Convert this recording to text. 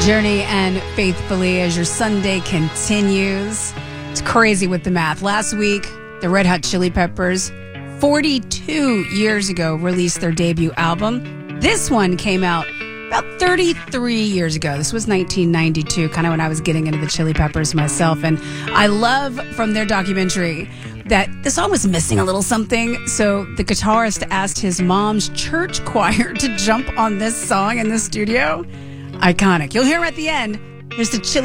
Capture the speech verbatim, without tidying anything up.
Journey and Faithfully as your Sunday continues. It's crazy with the math. Last week, the Red Hot Chili Peppers, forty-two years ago, released their debut album. This one came out about thirty-three years ago. This was nineteen ninety-two, kind of when I was getting into the Chili Peppers myself. And I love from their documentary that the song was missing a little something. So the guitarist asked his mom's church choir to jump on this song in the studio. Iconic. You'll hear him at the end. There's the Chili